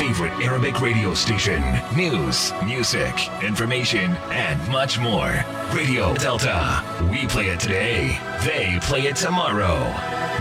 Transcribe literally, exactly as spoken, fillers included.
favorite Arabic radio station. News, music, information, and much more. Radio Delta. We play it today. They play it tomorrow.